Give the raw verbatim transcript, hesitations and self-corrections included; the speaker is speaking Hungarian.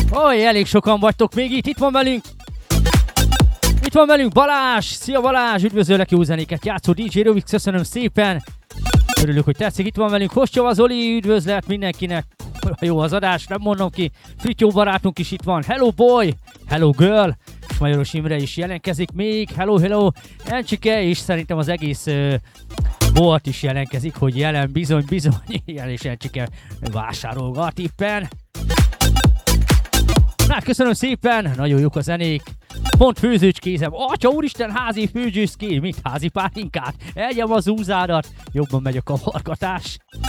Oly, elég sokan vagytok még itt, itt van velünk. Itt van velünk Balázs. Szia Balázs, üdvözöllek, jó zenéket játszó dé dzsé Rubix, köszönöm szépen. Örülök, hogy tetszik, itt van velünk Hostjova Zoli, üdvözlet mindenkinek. Jó az adás, nem mondom ki. Frityó barátunk is itt van. Hello boy, hello girl. És Majoros Imre is jelentkezik még. Hello, hello. Encsike, és szerintem az egész uh, bolt is jelentkezik, hogy jelen bizony, bizony. Jelen és Encsike vásárolgat éppen. Hát köszönöm szépen, nagyon jók a zenék. Pont főzőcskézem. Atya úristen, házi főzőcské, mit házi pálinkát? Egyem az úzádat, jobban megy a kavargatás.